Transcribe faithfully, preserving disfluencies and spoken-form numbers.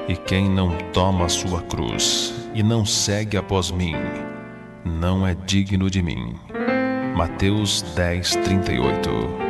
E quem não toma a sua cruz e não segue após mim, não é digno de mim. Mateus dez, trinta e oito.